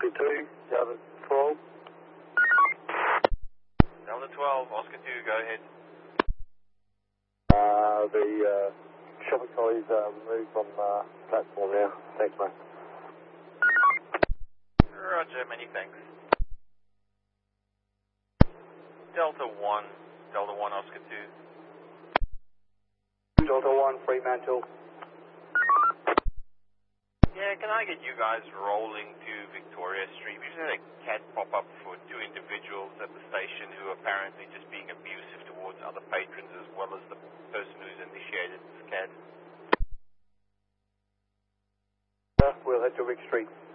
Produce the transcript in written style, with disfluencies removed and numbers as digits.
Oscar 2, Delta 12. Delta 12, Oscar 2, go ahead. The shopping trolleys moved on platform now. Thanks, mate. Roger, many thanks. Delta 1, Oscar 2. Delta 1, Fremantle. Yeah, can I get you guys rolling to Victoria Street? We've had a CAD pop up for two individuals at the station who are apparently just being abusive towards other patrons as well as the person who's initiated this CAD. We'll head to Vic Street.